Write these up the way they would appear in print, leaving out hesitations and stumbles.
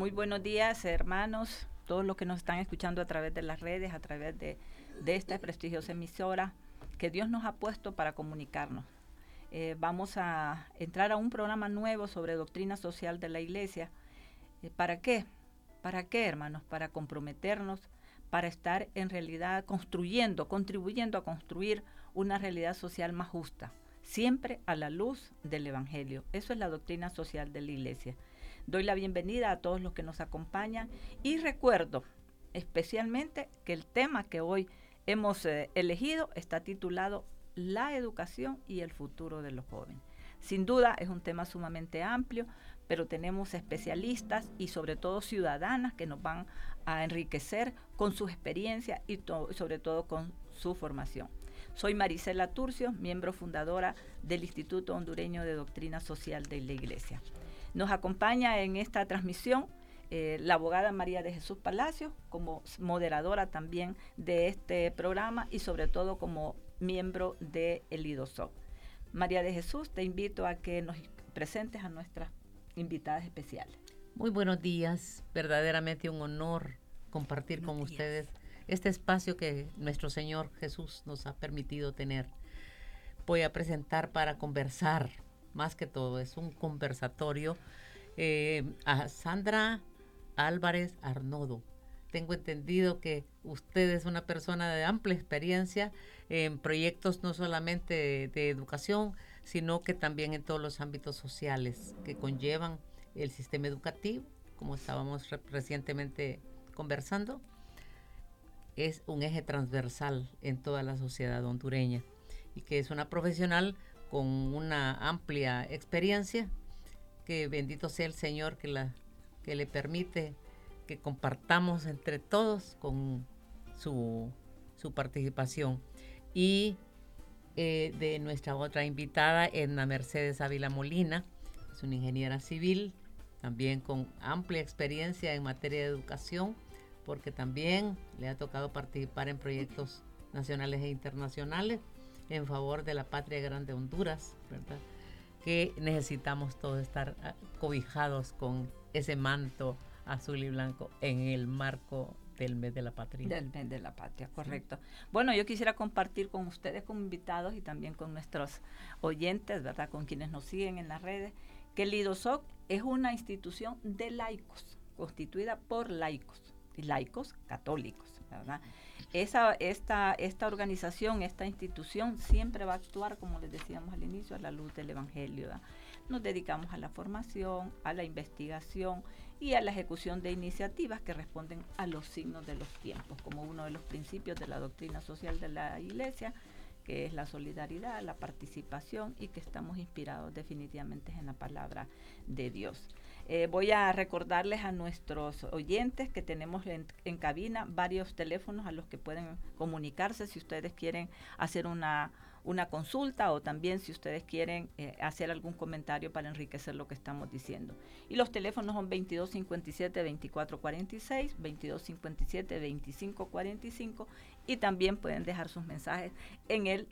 Muy buenos días, hermanos, todos los que nos están escuchando a través de las redes, a través de esta prestigiosa emisora que Dios nos ha puesto para comunicarnos. Vamos a entrar a un programa nuevo sobre doctrina social de la Iglesia. ¿Para qué? ¿Para qué, hermanos? Para comprometernos, para estar en realidad construyendo, contribuyendo a construir una realidad social más justa, siempre a la luz del Evangelio. Eso es la doctrina social de la Iglesia. Doy la bienvenida a todos los que nos acompañan y recuerdo especialmente que el tema que hoy hemos elegido está titulado La educación y el futuro de los jóvenes. Sin duda es un tema sumamente amplio, pero tenemos especialistas y sobre todo ciudadanas que nos van a enriquecer con sus experiencias y sobre todo con su formación. Soy Marisela Turcio, miembro fundadora del Instituto Hondureño de Doctrina Social de la Iglesia. Nos acompaña en esta transmisión la abogada María de Jesús Palacios, como moderadora también de este programa y sobre todo como miembro del IDOSOC. María de Jesús, te invito a que nos presentes a nuestras invitadas especiales. Muy buenos días, verdaderamente un honor compartir con ustedes este espacio que nuestro Señor Jesús nos ha permitido tener. Voy a presentar para conversar, más que todo, es un conversatorio, a Sandra Álvarez Arnodo. Tengo entendido que usted es una persona de amplia experiencia en proyectos no solamente de educación, sino que también en todos los ámbitos sociales que conllevan el sistema educativo, como estábamos recientemente conversando. Es un eje transversal en toda la sociedad hondureña y que es una profesional con una amplia experiencia, que bendito sea el Señor que le permite que compartamos entre todos con su participación. Y de nuestra otra invitada, Edna Mercedes Ávila Molina, es una ingeniera civil, también con amplia experiencia en materia de educación, porque también le ha tocado participar en proyectos nacionales e internacionales en favor de la patria grande Honduras, ¿verdad? Que necesitamos todos estar cobijados con ese manto azul y blanco en el marco del mes de la patria. Del mes de la patria, correcto. Sí. Bueno, yo quisiera compartir con ustedes como invitados y también con nuestros oyentes, ¿verdad? Con quienes nos siguen en las redes, que el IDOSOC es una institución de laicos, constituida por laicos y laicos católicos, ¿verdad? Esta organización, esta institución siempre va a actuar, como les decíamos al inicio, a la luz del Evangelio, ¿verdad? Nos dedicamos a la formación, a la investigación y a la ejecución de iniciativas que responden a los signos de los tiempos, como uno de los principios de la doctrina social de la Iglesia, que es la solidaridad, la participación y que estamos inspirados definitivamente en la palabra de Dios. Voy a recordarles a nuestros oyentes que tenemos en cabina varios teléfonos a los que pueden comunicarse si ustedes quieren hacer una consulta o también si ustedes quieren hacer algún comentario para enriquecer lo que estamos diciendo. Y los teléfonos son 2257-2446, 2257-2545 y también pueden dejar sus mensajes en el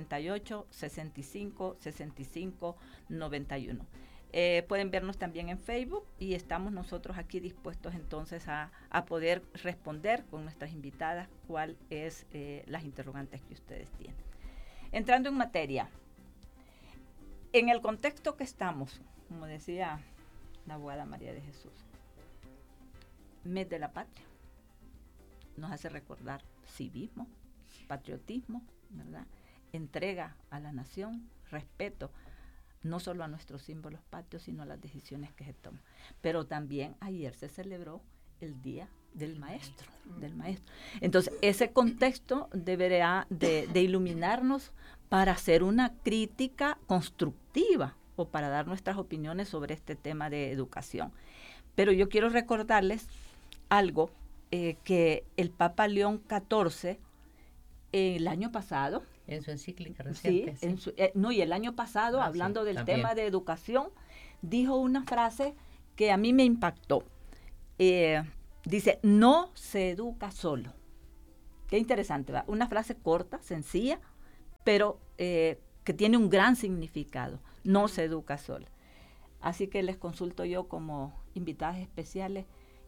98-65-65-91. Pueden vernos también en Facebook y estamos nosotros aquí dispuestos entonces a poder responder con nuestras invitadas cuál es las interrogantes que ustedes tienen. Entrando en materia, en el contexto que estamos, como decía la abogada María de Jesús, mes de la patria, nos hace recordar civismo, patriotismo, ¿verdad? Entrega a la nación, respeto, no solo a nuestros símbolos patrios, sino a las decisiones que se toman. Pero también ayer se celebró el Día del Maestro. Entonces, ese contexto deberá de iluminarnos para hacer una crítica constructiva o para dar nuestras opiniones sobre este tema de educación. Pero yo quiero recordarles algo que el Papa León XIV el año pasado, en su encíclica reciente. Sí. Y el año pasado, hablando del tema de educación, dijo una frase que a mí me impactó. Dice, no se educa solo. Qué interesante, ¿verdad? Una frase corta, sencilla, pero que tiene un gran significado. No se educa solo. Así que les consulto yo como invitadas especiales,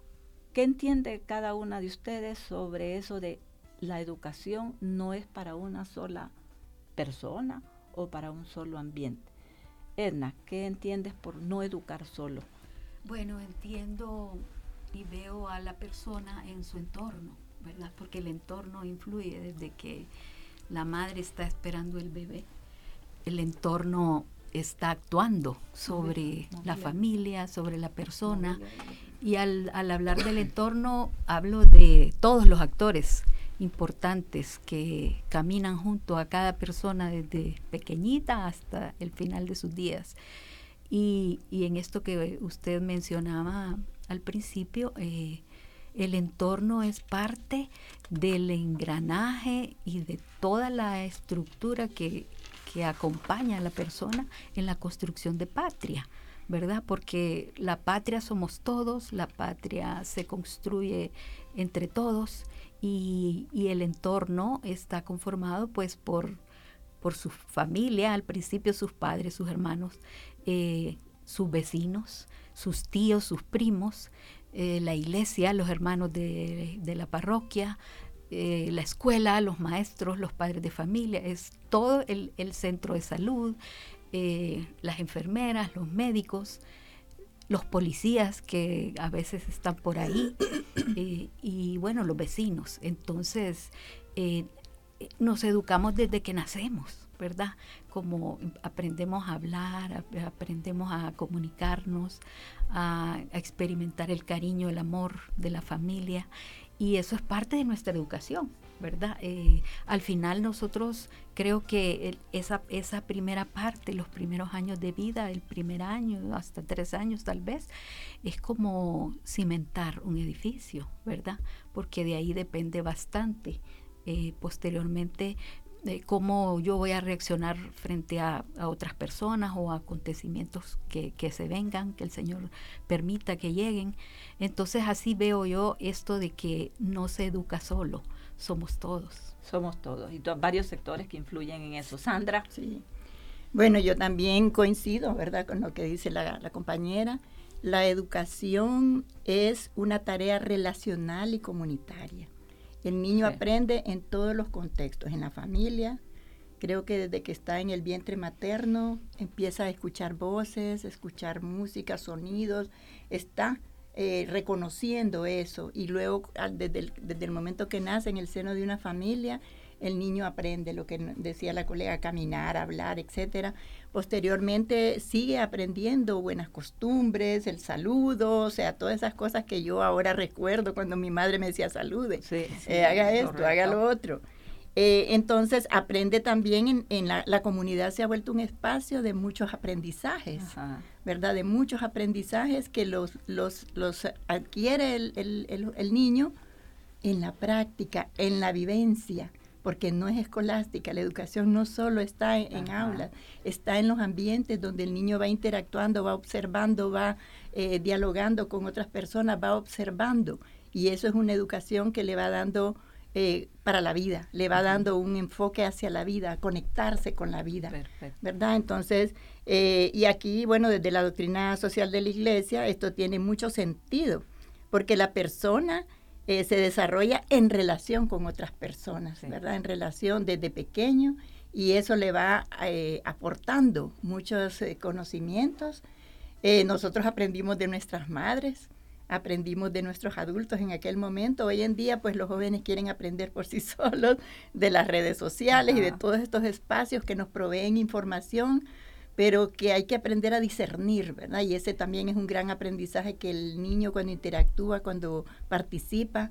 ¿Qué entiende cada una de ustedes sobre eso de la educación no es para una sola persona o para un solo ambiente? Edna, ¿qué entiendes por no educar solo? Bueno, entiendo y veo a la persona en su entorno, ¿verdad? Porque el entorno influye desde que la madre está esperando el bebé. El entorno está actuando sobre la familia, sobre la persona. Y al hablar del entorno, hablo de todos los actores importantes que caminan junto a cada persona desde pequeñita hasta el final de sus días. Y en esto que usted mencionaba al principio, el entorno es parte del engranaje y de toda la estructura que acompaña a la persona en la construcción de patria, ¿verdad? Porque la patria somos todos, la patria se construye entre todos y el entorno está conformado pues por su familia, al principio sus padres, sus hermanos, sus vecinos, sus tíos, sus primos, la iglesia, los hermanos de la parroquia, la escuela, los maestros, los padres de familia, es todo el centro de salud, las enfermeras, los médicos, los policías que a veces están por ahí y bueno, los vecinos. Entonces nos educamos desde que nacemos, ¿verdad? Como aprendemos a hablar, aprendemos a comunicarnos, a experimentar el cariño, el amor de la familia, y eso es parte de nuestra educación, ¿verdad? Al final nosotros creo que esa primera parte, los primeros años de vida, el primer año, hasta 3 años tal vez, es como cimentar un edificio, ¿verdad? Porque de ahí depende bastante posteriormente cómo yo voy a reaccionar frente a otras personas o a acontecimientos que se vengan, que el Señor permita que lleguen. Entonces así veo yo esto de que no se educa solo, somos todos. Somos todos, y varios sectores que influyen en eso. Sandra. Sí. Bueno, yo también coincido, ¿verdad?, con lo que dice la compañera. La educación es una tarea relacional y comunitaria. El niño aprende en todos los contextos, en la familia. Creo que desde que está en el vientre materno empieza a escuchar voces, escuchar música, sonidos, está reconociendo eso. Y luego, desde el momento que nace en el seno de una familia, el niño aprende lo que decía la colega, caminar, hablar, etcétera. Posteriormente sigue aprendiendo buenas costumbres, el saludo, o sea, todas esas cosas que yo ahora recuerdo cuando mi madre me decía salude, haga esto, correcto, haga lo otro. Entonces aprende también en la comunidad, se ha vuelto un espacio de muchos aprendizajes, ajá, ¿verdad? De muchos aprendizajes que los adquiere el niño en la práctica, en la vivencia, porque no es escolástica. La educación no solo está en aulas, está en los ambientes donde el niño va interactuando, va observando, va dialogando con otras personas, va observando, y eso es una educación que le va dando para la vida, le va dando un enfoque hacia la vida, a conectarse con la vida. Perfecto. ¿Verdad? Entonces, y aquí, bueno, desde la doctrina social de la Iglesia, esto tiene mucho sentido, porque la persona se desarrolla en relación con otras personas, sí, ¿verdad? En relación desde pequeño, y eso le va aportando muchos conocimientos. Nosotros aprendimos de nuestras madres, aprendimos de nuestros adultos en aquel momento. Hoy en día, pues los jóvenes quieren aprender por sí solos de las redes sociales y de todos estos espacios que nos proveen información, pero que hay que aprender a discernir, ¿verdad? Y ese también es un gran aprendizaje, que el niño cuando interactúa, cuando participa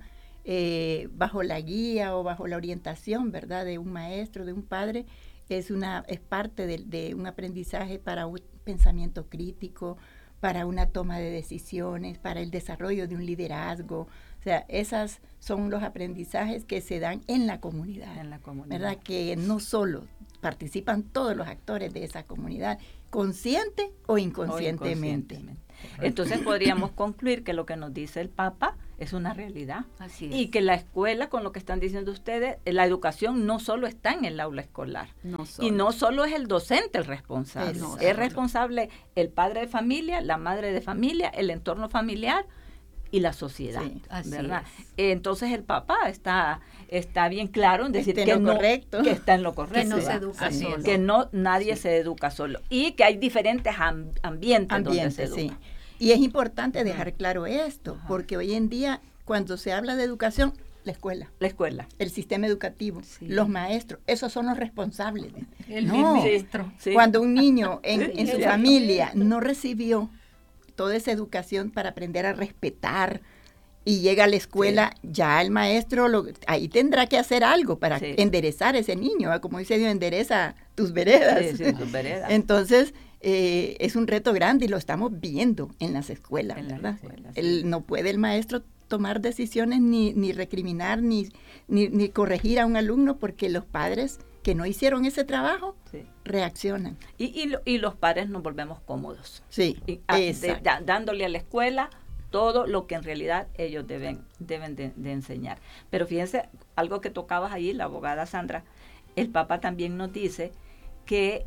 bajo la guía o bajo la orientación, ¿verdad?, de un maestro, de un padre, es parte de un aprendizaje para un pensamiento crítico, para una toma de decisiones, para el desarrollo de un liderazgo. O sea, esos son los aprendizajes que se dan en la comunidad, ¿verdad? Que no solo participan todos los actores de esa comunidad, consciente o inconscientemente. Entonces podríamos concluir que lo que nos dice el Papa es una realidad. Así es. Y que la escuela, con lo que están diciendo ustedes, la educación no solo está en el aula escolar. Y no solo es el docente el responsable. Es responsable el padre de familia, la madre de familia, el entorno familiar y la sociedad, Sí, ¿verdad? Entonces el papá está bien claro en decir Está que en lo no, correcto. que está en lo correcto, Que no se ¿verdad? educa Así solo. es. Que no nadie se educa solo y que hay diferentes ambientes donde se educa. Sí. Y es importante dejar claro esto, Ajá. porque hoy en día, cuando se habla de educación, la escuela, La escuela. el sistema educativo, Sí. los maestros, esos son los responsables. El No. maestro. Sí. Cuando un niño en Sí, su sí. familia no recibió toda esa educación para aprender a respetar y llega a la escuela, ya el maestro ahí tendrá que hacer algo para Sí. enderezar a ese niño, ¿va? Como dice Dios, endereza tus veredas. Sí, sus veredas. Entonces, es un reto grande y lo estamos viendo en las escuelas, En las ¿verdad? escuelas, sí. No puede el maestro tomar decisiones ni recriminar ni corregir a un alumno porque los padres que no hicieron ese trabajo Sí. reaccionan. Y los padres nos volvemos cómodos. Sí, Y, exacto. dándole a la escuela todo lo que en realidad ellos deben de enseñar. Pero fíjense, algo que tocabas ahí, la abogada Sandra, el papá también nos dice que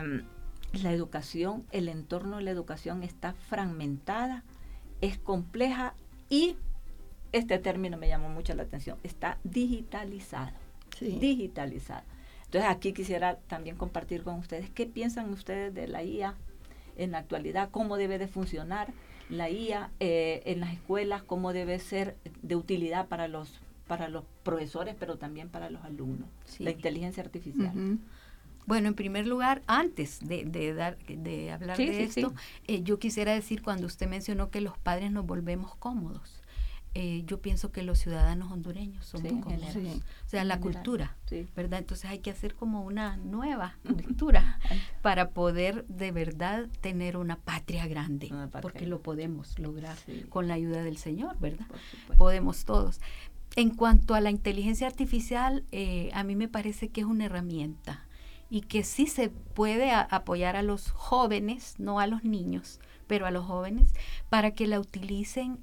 la educación, el entorno de la educación está fragmentada, es compleja y, este término me llamó mucho la atención, está digitalizado. Sí. Digitalizado. Entonces aquí quisiera también compartir con ustedes qué piensan ustedes de la IA en la actualidad, cómo debe de funcionar la IA en las escuelas, cómo debe ser de utilidad para los profesores, pero también para los alumnos. Sí. La inteligencia artificial. Ujú. Bueno, en primer lugar, antes de hablar Sí, de sí, esto, yo quisiera decir, cuando usted mencionó que los padres nos volvemos cómodos, yo pienso que los ciudadanos hondureños somos Sí, en cómodos. general. O sea, la En general, cultura, sí. ¿verdad? Entonces hay que hacer como una nueva cultura para poder de verdad tener una patria grande, Una patria porque grande. lo podemos lograr Sí. con la ayuda del Señor, ¿verdad? Por supuesto. Podemos todos. En cuanto a la inteligencia artificial, a mí me parece que es una herramienta y que sí se puede apoyar a los jóvenes, no a los niños, pero a los jóvenes, para que la utilicen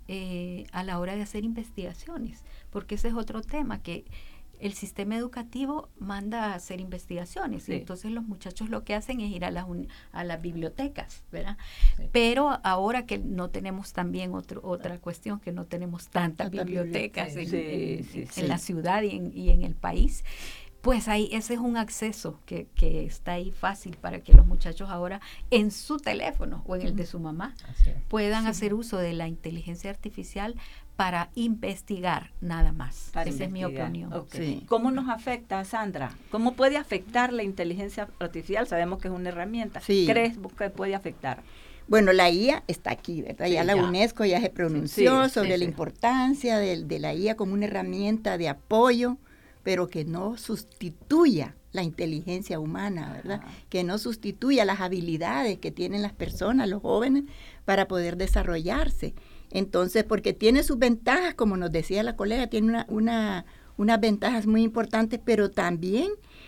a la hora de hacer investigaciones, porque ese es otro tema, que el sistema educativo manda a hacer investigaciones, Sí. y entonces los muchachos lo que hacen es ir a las bibliotecas, ¿verdad? Sí. Pero ahora que no tenemos también otra cuestión, que no tenemos tantas Tantas bibliotecas bibliotecas. Sí, sí, en la ciudad y en el país, pues ahí ese es un acceso que está ahí fácil para que los muchachos ahora en su teléfono o en el de su mamá Así es. puedan hacer uso de la inteligencia artificial para investigar nada más. Para Esa es mi investigar. opinión. Ok. Sí. ¿Cómo nos afecta, Sandra? ¿Cómo puede afectar la inteligencia artificial? Sabemos que es una herramienta. Sí. ¿Crees que puede afectar? Bueno, la IA está aquí, ¿verdad? Sí, ya la ya. UNESCO ya se pronunció Sí, sobre sí, la sí. importancia de la IA como una herramienta de apoyo, pero que no sustituya la inteligencia humana, ¿verdad? Ajá. Que no sustituya las habilidades que tienen las personas, los jóvenes, para poder desarrollarse. Entonces, porque tiene sus ventajas, como nos decía la colega, tiene unas ventajas muy importantes, pero también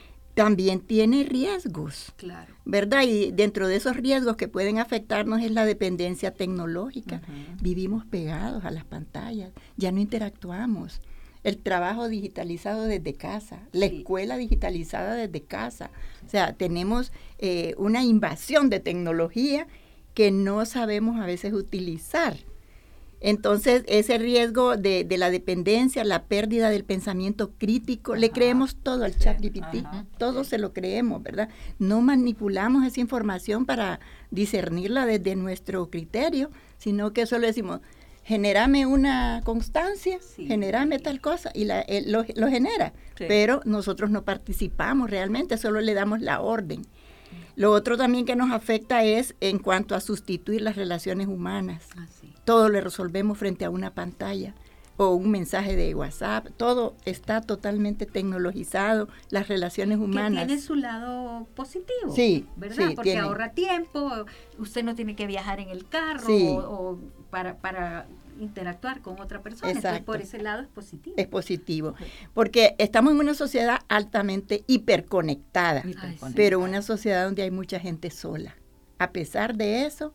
tiene riesgos. Claro. ¿Verdad? Y dentro de esos riesgos que pueden afectarnos es la dependencia tecnológica. Ujú. Vivimos pegados a las pantallas, ya no interactuamos. El trabajo digitalizado desde casa, la Sí. escuela digitalizada desde casa. O sea, tenemos una invasión de tecnología que no sabemos a veces utilizar. Entonces, ese riesgo de la dependencia, la pérdida del pensamiento crítico, le Ajá. creemos todo al Sí, ChatGPT, ajá, todo sí. se lo creemos, ¿verdad? No manipulamos esa información para discernirla desde nuestro criterio, sino que solo decimos, genérame una constancia, Sí. genérame tal cosa, y lo genera, Sí. pero nosotros no participamos realmente, solo le damos la orden. Lo otro también que nos afecta es en cuanto a sustituir las relaciones humanas. Así. Todo lo resolvemos frente a una pantalla o un mensaje de WhatsApp. Todo está totalmente tecnologizado, las relaciones humanas. Que tiene su lado positivo, Sí, ¿verdad? sí, Porque tiene. ahorra tiempo, usted no tiene que viajar en el carro Sí. o para interactuar con otra persona. Entonces, Exacto. por ese lado es positivo. Es positivo, porque estamos en una sociedad altamente hiperconectada, pero una sociedad donde hay mucha gente sola. A pesar de eso,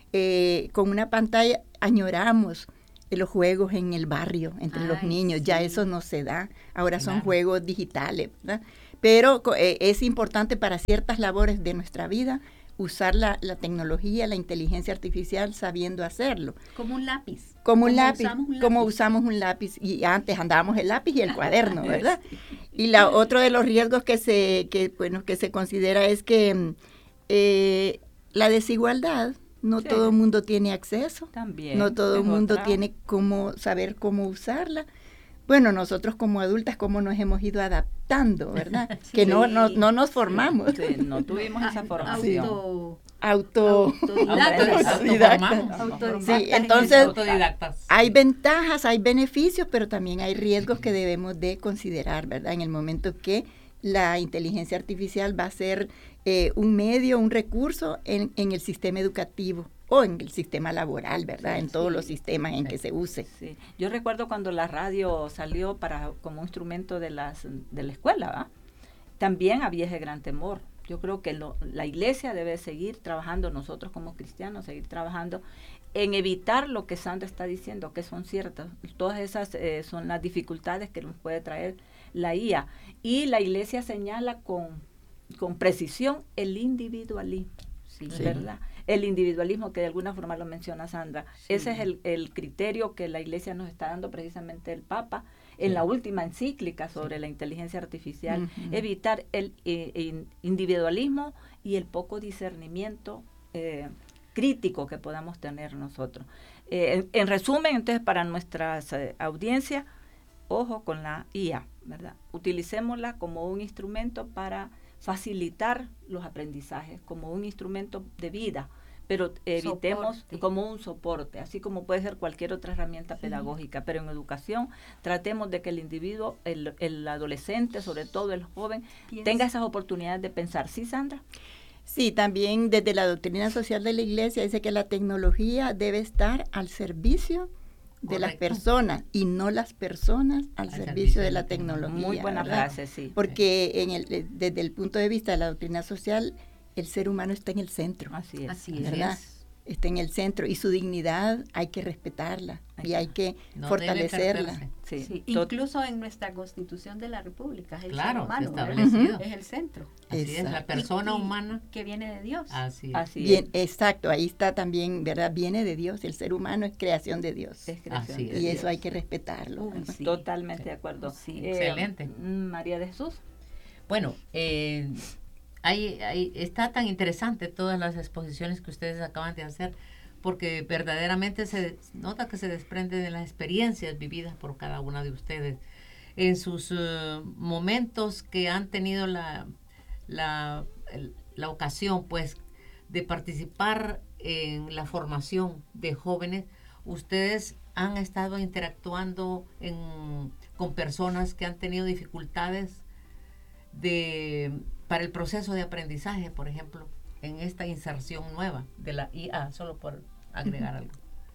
con una pantalla añoramos los juegos en el barrio entre los Ay, niños, ya sí. eso no se da, ahora son Claro. juegos digitales, ¿verdad? Pero es importante para ciertas labores de nuestra vida usar la tecnología, la inteligencia artificial sabiendo hacerlo. Como un lápiz. Como usamos un lápiz. Y antes andábamos el lápiz y el cuaderno, ¿verdad? Y otro de los riesgos que se considera es que la desigualdad, no todo el mundo tiene acceso. También. No todo el mundo tiene saber cómo usarla. Bueno, nosotros como adultas, cómo nos hemos ido adaptando, ¿verdad? Sí. Que no nos formamos. Sí, no tuvimos esa formación. Autodidactas. Sí, entonces hay ventajas, hay beneficios, pero también hay riesgos que debemos de considerar, ¿verdad? En el momento que la inteligencia artificial va a ser un medio, un recurso en el sistema educativo o en el sistema laboral, ¿verdad? En todos los sistemas en que se use. Sí. Yo recuerdo cuando la radio salió como instrumento de la escuela, ¿verdad? También había ese gran temor. Yo creo que la iglesia debe seguir trabajando, nosotros como cristianos, seguir trabajando en evitar lo que Sandra está diciendo, que son ciertas. Todas esas son las dificultades que nos puede traer la IA. Y la iglesia señala con precisión el individualismo, sí. ¿Verdad? El individualismo que de alguna forma lo menciona Sandra. Sí. Ese es el criterio que la iglesia nos está dando precisamente el Papa en la última encíclica sobre la inteligencia artificial, evitar el individualismo y el poco discernimiento crítico que podamos tener nosotros. En resumen, entonces, para nuestras audiencias, ojo con la IA, ¿verdad? Utilicémosla como un instrumento para facilitar los aprendizajes, como un instrumento de vida, pero evitemos como un soporte, así como puede ser cualquier otra herramienta pedagógica, pero en educación tratemos de que el individuo, el adolescente, sobre todo el joven, tenga esas oportunidades de pensar. ¿Sí, Sandra? Sí, también desde la doctrina social de la iglesia dice que la tecnología debe estar al servicio de las personas y no las personas al servicio de la tecnología. Muy buena frase, sí. Porque desde el punto de vista de la doctrina social, el ser humano está en el centro. Así es. ¿Verdad? Está en el centro y su dignidad hay que respetarla y hay que fortalecerla. Sí. Incluso en nuestra Constitución de la República es el ser humano, establecido. Es el centro. Así es, la persona humana que viene de Dios. Así es. Exacto, ahí está también, ¿verdad? Viene de Dios, el ser humano es creación de Dios. Es creación de Dios. Y eso hay que respetarlo. Totalmente de acuerdo. Excelente. María de Jesús. Bueno, ahí está tan interesante todas las exposiciones que ustedes acaban de hacer, porque verdaderamente se nota que se desprende de las experiencias vividas por cada una de ustedes en sus momentos que han tenido la ocasión, pues, de participar en la formación de jóvenes. Ustedes han estado interactuando con personas que han tenido dificultades para el proceso de aprendizaje, por ejemplo, en esta inserción nueva de la IA, solo por agregar algo.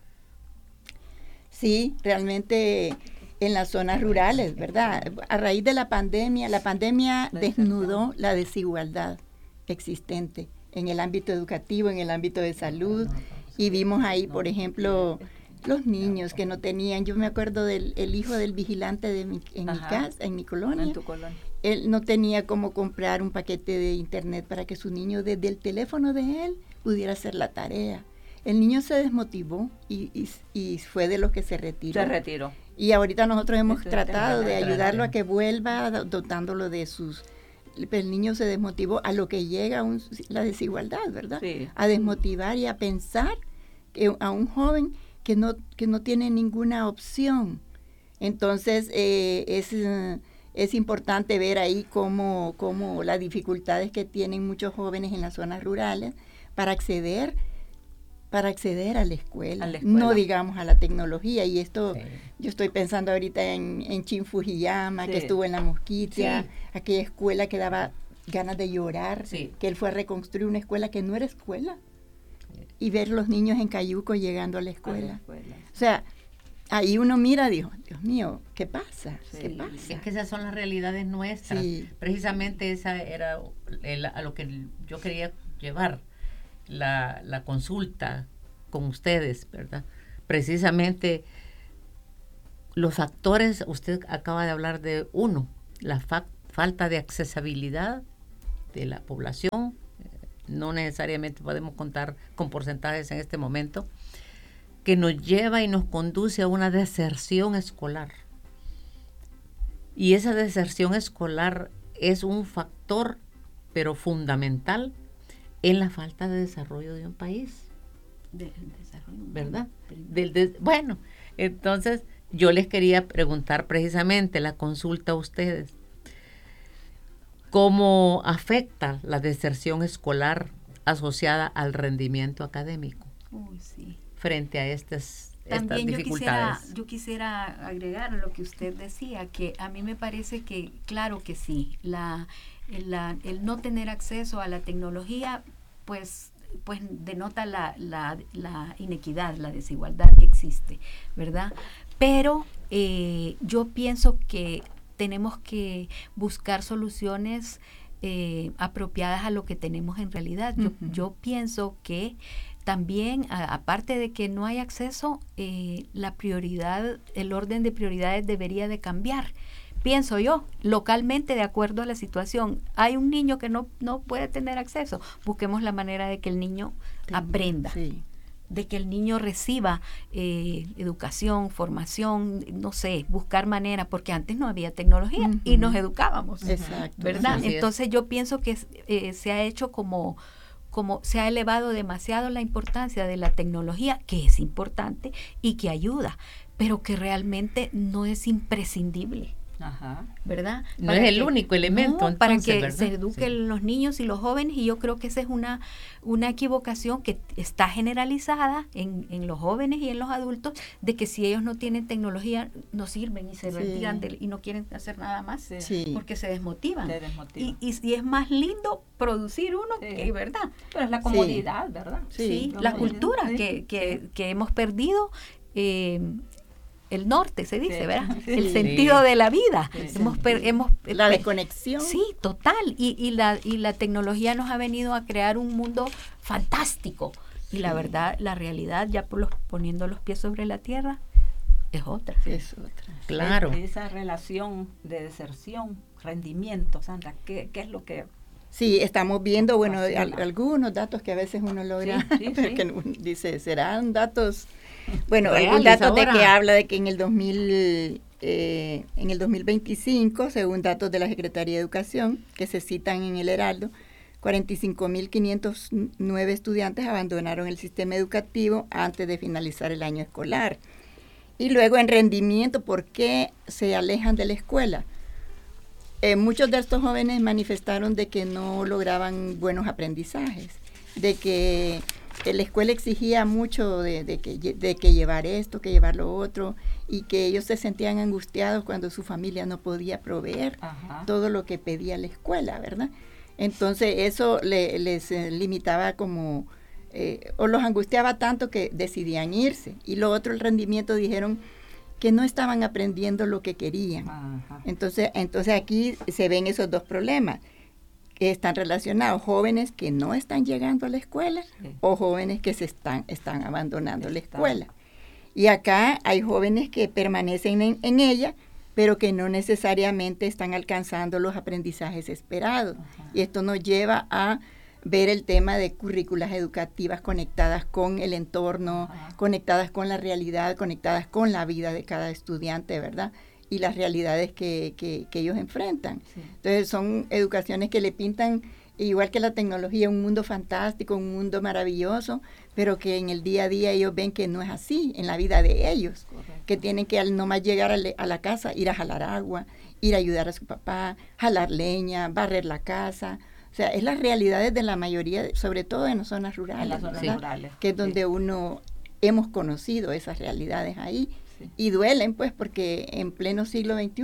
Sí, realmente en las zonas rurales, ¿verdad? A raíz de la pandemia desnudó la desigualdad existente en el ámbito educativo, en el ámbito de salud, y vimos ahí, por ejemplo, los niños que no tenían, yo me acuerdo del hijo del vigilante en mi casa, en mi colonia. En tu colonia. Él no tenía cómo comprar un paquete de internet para que su niño desde el teléfono de él pudiera hacer la tarea. El niño se desmotivó y fue de los que se retiró. Se retiró. Y ahorita nosotros hemos tratado de ayudarlo a que vuelva, dotándolo de sus... El niño se desmotivó a lo que llega la desigualdad, ¿verdad? Sí. A desmotivar y a pensar a un joven que no tiene ninguna opción. Entonces, es importante ver ahí cómo las dificultades que tienen muchos jóvenes en las zonas rurales para acceder a la escuela, no digamos a la tecnología. Y esto, yo estoy pensando ahorita en Chin Fujiyama, que estuvo en La Mosquitia, aquella escuela que daba ganas de llorar, que él fue a reconstruir una escuela que no era escuela, y ver los niños en Cayuco llegando a la escuela. O sea, ahí uno mira, Dios mío, ¿qué pasa? ¿Qué pasa? Es que esas son las realidades nuestras. Precisamente esa era a lo que yo quería llevar la consulta con ustedes, ¿verdad? Precisamente los factores, usted acaba de hablar de uno, la falta de accesibilidad de la población, no necesariamente podemos contar con porcentajes en este momento, que nos lleva y nos conduce a una deserción escolar. Y esa deserción escolar es un factor, pero fundamental, en la falta de desarrollo de un país. Del desarrollo, ¿verdad? Bueno, entonces yo les quería preguntar precisamente la consulta a ustedes. ¿Cómo afecta la deserción escolar asociada al rendimiento académico? Uy, sí. Frente a estas También dificultades. yo quisiera agregar lo que usted decía, que a mí me parece que, claro que sí, el no tener acceso a la tecnología, pues denota la inequidad, la desigualdad que existe, ¿verdad? Pero yo pienso que tenemos que buscar soluciones apropiadas a lo que tenemos en realidad. Yo pienso que también, aparte de que no hay acceso, la prioridad, el orden de prioridades debería de cambiar. Pienso yo, localmente, de acuerdo a la situación. Hay un niño que no puede tener acceso. Busquemos la manera de que el niño aprenda, de que el niño reciba educación, formación, no sé, buscar manera, porque antes no había tecnología y nos educábamos. Exacto. ¿Verdad? Sí, entonces yo pienso que se ha hecho como se ha elevado demasiado la importancia de la tecnología, que es importante y que ayuda, pero que realmente no es imprescindible. Ajá. ¿Verdad? No es el único elemento, para entonces, que ¿verdad? se eduquen los niños y los jóvenes, y yo creo que esa es una equivocación que está generalizada en los jóvenes y en los adultos, de que si ellos no tienen tecnología no sirven y se retiran y no quieren hacer nada más porque se desmotivan. Y es más lindo producir uno, que, ¿verdad? Pero es la comodidad, ¿verdad? Sí, la cultura que hemos perdido. El norte se dice, ¿verdad? El sentido de la vida. La desconexión. Sí, total. Y la tecnología nos ha venido a crear un mundo fantástico. Y la verdad, la realidad, ya poniendo los pies sobre la tierra, es otra. Es otra. Claro. Esa relación de deserción, rendimiento, Sandra, ¿qué es lo que...? Sí, estamos viendo, bueno, algunos datos que a veces uno logra, pero que dice, ¿serán datos...? Bueno, algún dato de que habla de que en el 2025, según datos de la Secretaría de Educación, que se citan en el Heraldo, 45.509 estudiantes abandonaron el sistema educativo antes de finalizar el año escolar. Y luego en rendimiento, ¿por qué se alejan de la escuela? Muchos de estos jóvenes manifestaron de que no lograban buenos aprendizajes, de que la escuela exigía mucho de que llevar esto, que llevar lo otro, y que ellos se sentían angustiados cuando su familia no podía proveer todo lo que pedía la escuela, ¿verdad? Entonces eso les limitaba como, o los angustiaba tanto que decidían irse. Y lo otro, el rendimiento, dijeron que no estaban aprendiendo lo que querían. Entonces aquí se ven esos dos problemas que están relacionados, jóvenes que no están llegando a la escuela o jóvenes que están abandonando la escuela. Y acá hay jóvenes que permanecen en ella, pero que no necesariamente están alcanzando los aprendizajes esperados. Y esto nos lleva a ver el tema de currículas educativas conectadas con el entorno, conectadas con la realidad, conectadas con la vida de cada estudiante, ¿verdad? Y las realidades que ellos enfrentan. Entonces son educaciones que le pintan, igual que la tecnología, un mundo fantástico, un mundo maravilloso, pero que en el día a día ellos ven que no es así en la vida de ellos. Correcto. Que tienen que al nomás llegar a la casa, ir a jalar agua, ir a ayudar a su papá, jalar leña, barrer la casa. O sea, es las realidades de la mayoría, sobre todo en las zonas rurales, en las zonas rurales, que es donde uno hemos conocido esas realidades ahí. Y duelen, pues, porque en pleno siglo XXI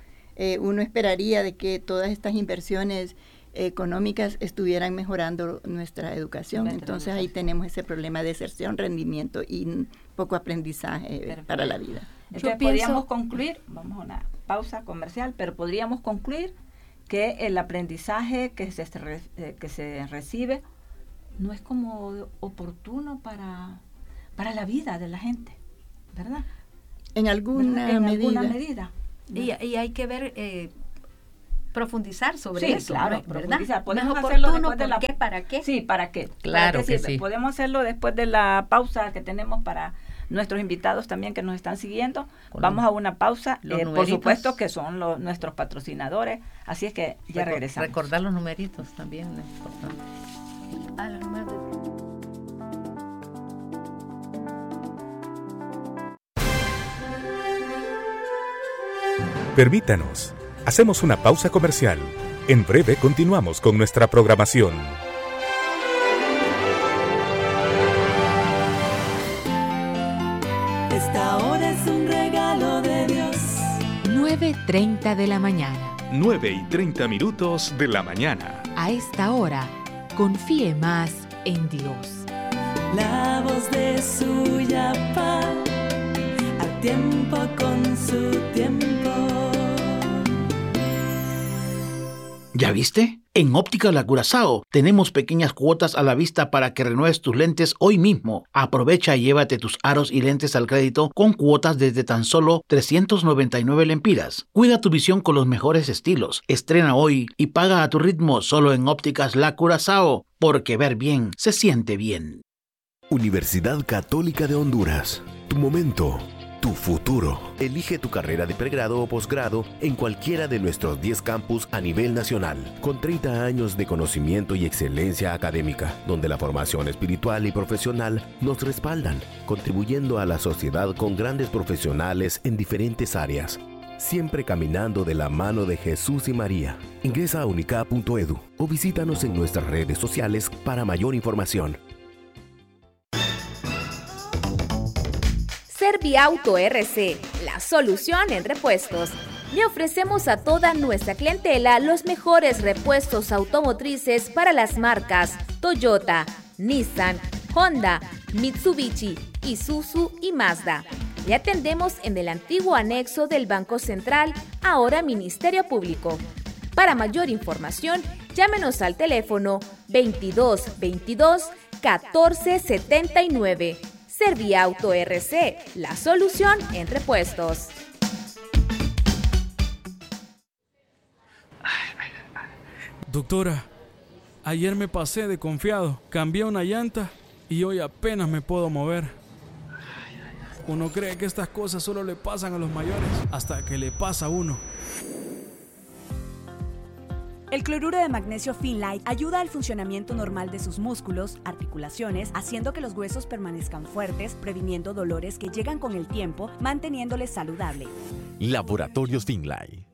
uno esperaría de que todas estas inversiones económicas estuvieran mejorando nuestra educación. Entonces ahí tenemos ese problema de deserción, rendimiento y poco aprendizaje para la vida. Entonces podríamos concluir, vamos a una pausa comercial, pero podríamos concluir que el aprendizaje que se recibe no es como oportuno para la vida de la gente, ¿verdad? En alguna medida. Y hay que ver profundizar sobre sí, eso, claro, ¿no? profundizar. ¿Verdad? Podemos ¿No es hacerlo oportuno? después de ¿Por qué? ¿Para qué? Sí, ¿para qué? Claro ¿Para qué que sirve? sí. Podemos hacerlo después de la pausa que tenemos para nuestros invitados también que nos están siguiendo. Vamos a una pausa, por supuesto que son nuestros patrocinadores, así es que ya regresamos. Recordar los numeritos también es importante. Los números de... Permítanos, hacemos una pausa comercial. En breve continuamos con nuestra programación. Esta hora es un regalo de Dios. 9:30 de la mañana. 9:30 de la mañana. A esta hora, confíe más en Dios. La voz de Suyapá, a tiempo con su tiempo. ¿Ya viste? En Óptica La Curazao tenemos pequeñas cuotas a la vista para que renueves tus lentes hoy mismo. Aprovecha y llévate tus aros y lentes al crédito con cuotas desde tan solo 399 lempiras. Cuida tu visión con los mejores estilos. Estrena hoy y paga a tu ritmo solo en Ópticas La Curazao, porque ver bien se siente bien. Universidad Católica de Honduras. Tu momento. Tu futuro. Elige tu carrera de pregrado o posgrado en cualquiera de nuestros 10 campus a nivel nacional, con 30 años de conocimiento y excelencia académica, donde la formación espiritual y profesional nos respaldan, contribuyendo a la sociedad con grandes profesionales en diferentes áreas, siempre caminando de la mano de Jesús y María. Ingresa a unicap.edu o visítanos en nuestras redes sociales para mayor información. Serviauto RC, la solución en repuestos. Le ofrecemos a toda nuestra clientela los mejores repuestos automotrices para las marcas Toyota, Nissan, Honda, Mitsubishi, Isuzu y Mazda. Le atendemos en el antiguo anexo del Banco Central, ahora Ministerio Público. Para mayor información, llámenos al teléfono 2222 1479. Serviauto RC, la solución en repuestos. Doctora, ayer me pasé de confiado, cambié una llanta y hoy apenas me puedo mover. Uno cree que estas cosas solo le pasan a los mayores, hasta que le pasa a uno. El cloruro de magnesio Finlite ayuda al funcionamiento normal de sus músculos, articulaciones, haciendo que los huesos permanezcan fuertes, previniendo dolores que llegan con el tiempo, manteniéndoles saludable. Laboratorios Finlite.